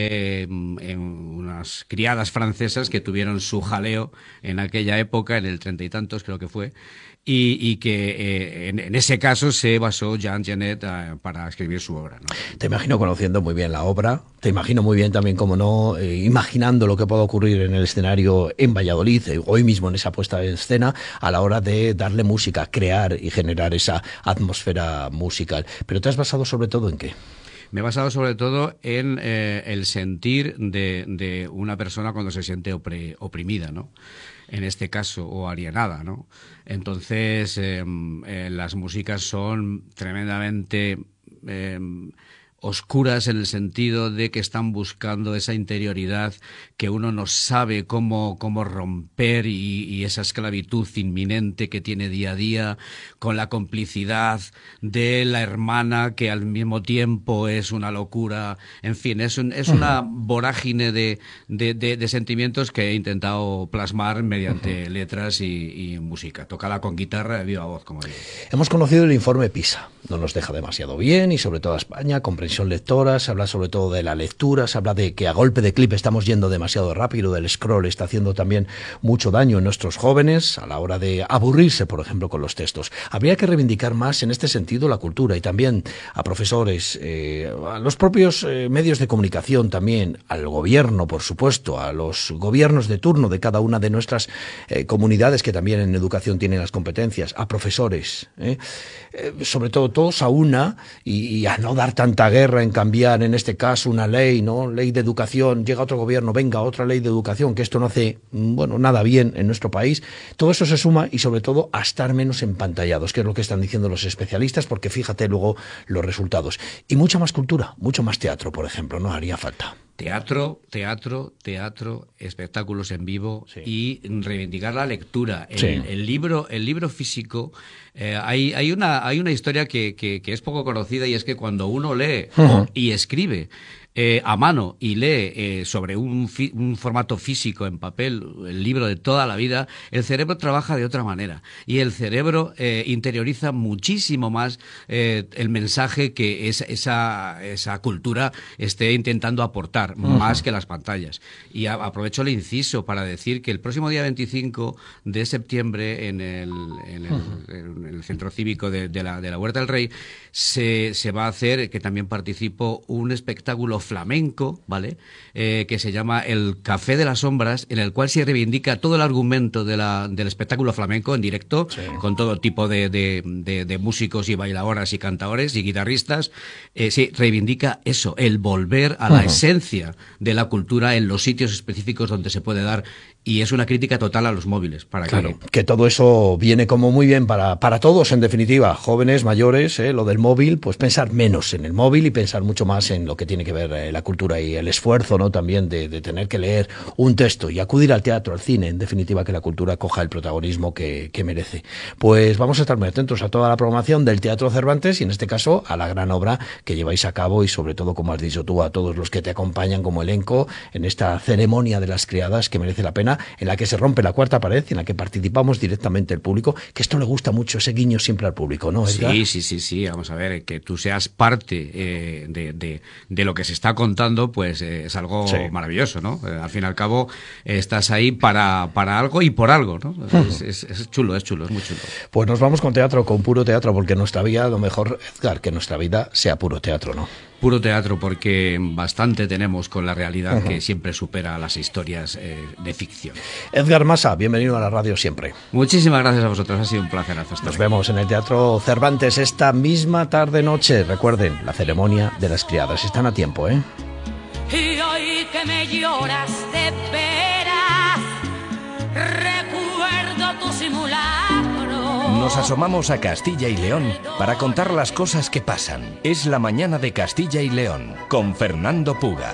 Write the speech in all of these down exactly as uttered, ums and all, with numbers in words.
eh, en unas criadas francesas que tuvieron su jaleo en aquella época, en el treinta y tantos creo que fue, y, y que eh, en, en ese caso se basó Jean Genet eh, para escribir su obra, ¿no? Te imagino conociendo muy bien la obra, te imagino muy bien también, como no, eh, imaginando lo que pueda ocurrir en el escenario en Valladolid, eh, hoy mismo en esa puesta en escena, a la hora de darle música, crear y generar esa atmósfera musical. Pero te has basado sobre todo ¿en qué? Me he basado sobre todo en eh, el sentir de, de una persona cuando se siente opre, oprimida, ¿no? En este caso, o alienada, ¿no? Entonces, eh, eh, las músicas son tremendamente eh, oscuras en el sentido de que están buscando esa interioridad que uno no sabe cómo, cómo romper y, y esa esclavitud inminente que tiene día a día, con la complicidad de la hermana que al mismo tiempo es una locura. En fin, es, un, es una vorágine de, de, de, de sentimientos que he intentado plasmar mediante letras y, y música, tocada con guitarra de viva voz, como digo. Hemos conocido el informe PISA, no nos deja demasiado bien, y sobre todo a España, comprensión lectora, se habla sobre todo de la lectura, se habla de que a golpe de clip estamos yendo demasiado rápido, del scroll está haciendo también mucho daño en nuestros jóvenes a la hora de aburrirse, por ejemplo, con los textos. Habría que reivindicar más en este sentido la cultura, y también a profesores, eh, a los propios eh, medios de comunicación también, al gobierno, por supuesto, a los gobiernos de turno de cada una de nuestras eh, comunidades que también en educación tienen las competencias, a profesores, eh, eh, sobre todo todos a una, y, y a no dar tanta guerra en cambiar, en este caso, una ley, ¿no? Ley de educación, llega otro gobierno, venga, otra ley de educación, que esto no hace, bueno, nada bien en nuestro país. Todo eso se suma, y sobre todo a estar menos empantallados, que es lo que están diciendo los especialistas, porque fíjate luego los resultados. Y mucha más cultura, mucho más teatro, por ejemplo, no haría falta. Teatro, teatro, teatro, espectáculos en vivo, sí. Y reivindicar la lectura. El, sí. el libro, el libro físico, eh, hay, hay una, hay una historia que, que, que es poco conocida, y es que cuando uno lee uh-huh. y escribe Eh, a mano y lee eh, sobre un, fi un formato físico en papel, el libro de toda la vida, el cerebro trabaja de otra manera, y el cerebro eh, interioriza muchísimo más eh, el mensaje que es, esa, esa cultura esté intentando aportar, uh-huh. más que las pantallas. Y a, aprovecho el inciso para decir que el próximo día veinticinco de septiembre en el, en el, uh-huh. en el centro cívico de, de, la, de la Huerta del Rey se, se va a hacer, que también participo, un espectáculo flamenco, ¿vale? Eh, que se llama El Café de las Sombras, en el cual se reivindica todo el argumento de la, del espectáculo flamenco en directo, sí. con todo tipo de, de, de, de músicos y bailadoras y cantadores y guitarristas. Eh, se reivindica eso, el volver a la uh-huh. esencia de la cultura en los sitios específicos donde se puede dar, y es una crítica total a los móviles. Para claro, que... que todo eso viene como muy bien para, para todos, en definitiva, jóvenes, mayores, eh, lo del móvil, pues pensar menos en el móvil y pensar mucho más en lo que tiene que ver eh, la cultura y el esfuerzo, ¿no? También de, de tener que leer un texto y acudir al teatro, al cine, en definitiva, que la cultura coja el protagonismo que, que merece. Pues vamos a estar muy atentos a toda la programación del Teatro Cervantes, y en este caso a la gran obra que lleváis a cabo, y sobre todo, como has dicho tú, a todos los que te acompañan como elenco en esta ceremonia de las criadas, que merece la pena, en la que se rompe la cuarta pared y en la que participamos directamente el público, que esto le gusta mucho, ese guiño siempre al público, ¿no, Edgar? Sí, sí, sí, sí, vamos a ver, que tú seas parte eh, de, de, de lo que se está contando, pues eh, es algo sí. maravilloso, ¿no? Eh, al fin y al cabo, eh, estás ahí para, para algo y por algo, ¿no? Es, es, es chulo, es chulo, es muy chulo. Pues nos vamos con teatro, con puro teatro, porque nuestra vida, lo mejor, Edgar, que nuestra vida sea puro teatro, ¿no? Puro teatro, porque bastante tenemos con la realidad, uh-huh. que siempre supera las historias eh, de ficción. Edgar Masa, bienvenido a la radio siempre. Muchísimas gracias a vosotros, ha sido un placer. Nos vemos en el Teatro Cervantes esta misma tarde-noche. Recuerden, la ceremonia de las criadas. Están a tiempo, ¿eh? Y hoy que me lloras de veras, recuerdo tu simulacro. Nos asomamos a Castilla y León para contar las cosas que pasan. Es la mañana de Castilla y León, con Fernando Puga.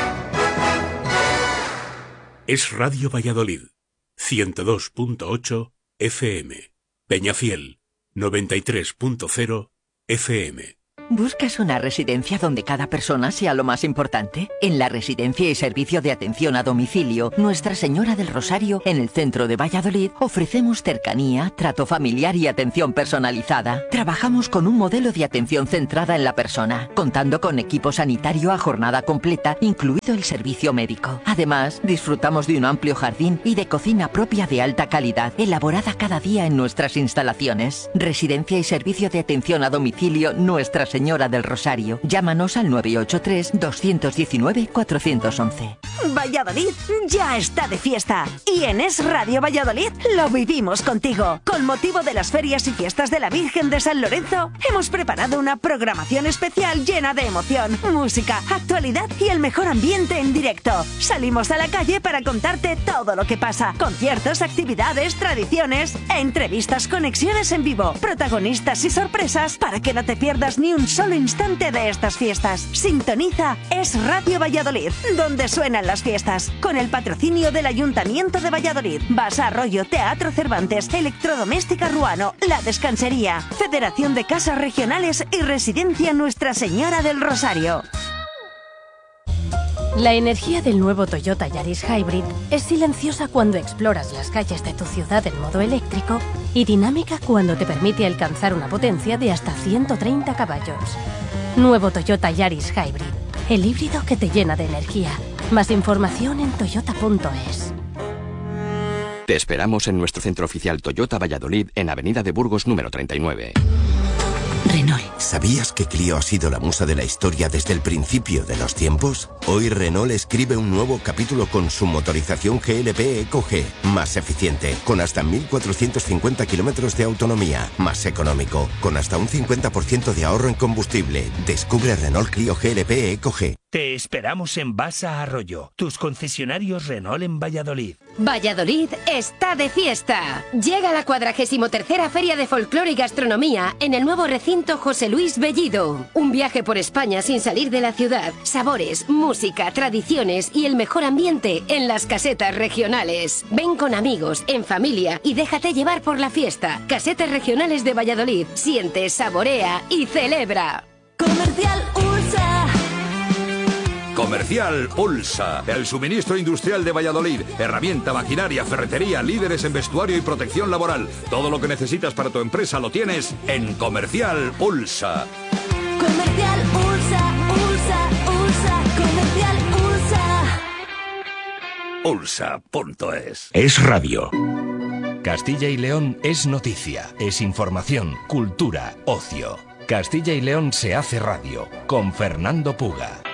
Es Radio Valladolid, ciento dos punto ocho F M. Peñafiel, noventa y tres punto cero F M. ¿Buscas una residencia donde cada persona sea lo más importante? En la Residencia y Servicio de Atención a Domicilio Nuestra Señora del Rosario, en el centro de Valladolid, ofrecemos cercanía, trato familiar y atención personalizada. Trabajamos con un modelo de atención centrada en la persona, contando con equipo sanitario a jornada completa, incluido el servicio médico. Además, disfrutamos de un amplio jardín y de cocina propia de alta calidad, elaborada cada día en nuestras instalaciones. Residencia y Servicio de Atención a Domicilio Nuestra Señora del Rosario. Llámanos al nueve ocho tres, dos uno nueve, cuatro uno uno. Valladolid ya está de fiesta y en Es Radio Valladolid lo vivimos contigo. Con motivo de las ferias y fiestas de la Virgen de San Lorenzo, hemos preparado una programación especial llena de emoción, música, actualidad y el mejor ambiente en directo. Salimos a la calle para contarte todo lo que pasa. Conciertos, actividades, tradiciones, entrevistas, conexiones en vivo, protagonistas y sorpresas para que no te pierdas ni un solo instante de estas fiestas. Sintoniza Es Radio Valladolid, donde suenan las fiestas, con el patrocinio del Ayuntamiento de Valladolid, Basa Arroyo, Teatro Cervantes, Electrodoméstica Ruano, La Descansería, Federación de Casas Regionales y Residencia Nuestra Señora del Rosario. La energía del nuevo Toyota Yaris Hybrid es silenciosa cuando exploras las calles de tu ciudad en modo eléctrico y dinámica cuando te permite alcanzar una potencia de hasta ciento treinta caballos. Nuevo Toyota Yaris Hybrid, el híbrido que te llena de energía. Más información en toyota punto es. Te esperamos en nuestro centro oficial Toyota Valladolid en Avenida de Burgos número treinta y nueve. Renault. ¿Sabías que Clio ha sido la musa de la historia desde el principio de los tiempos? Hoy Renault escribe un nuevo capítulo con su motorización G L P Eco G, más eficiente, con hasta mil cuatrocientos cincuenta kilómetros de autonomía, más económico, con hasta un cincuenta por ciento de ahorro en combustible. Descubre Renault Clio G L P Eco G. Te esperamos en Basa Arroyo, tus concesionarios Renault en Valladolid. Valladolid está de fiesta. Llega la cuadragésimo tercera Feria de Folclore y Gastronomía en el nuevo recinto José Luis Bellido. Un viaje por España sin salir de la ciudad. Sabores, música, tradiciones y el mejor ambiente en las casetas regionales. Ven con amigos, en familia y déjate llevar por la fiesta. Casetas regionales de Valladolid. Siente, saborea y celebra. Comercial Ursa. Comercial Ulsa, el suministro industrial de Valladolid. Herramienta, maquinaria, ferretería, líderes en vestuario y protección laboral. Todo lo que necesitas para tu empresa lo tienes en Comercial Ulsa. Comercial Ursa, Ursa, Ursa, Comercial Ursa. Ulsa punto es. Es radio. Castilla y León es noticia, es información, cultura, ocio. Castilla y León se hace radio con Fernando Puga.